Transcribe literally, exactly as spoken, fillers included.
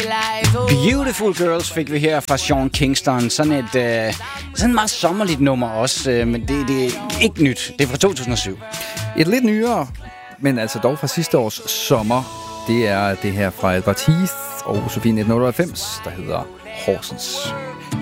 Beautiful Girls fik vi her fra Sean Kingston. Sådan et øh, sådan et meget sommerligt nummer også, øh, men det, det er ikke nyt. Det er fra to tusind og syv. Et lidt nyere, men altså dog fra sidste års sommer. Det er det her fra Albert Heath og Sofie nitten otteoghalvfems, der hedder Horses.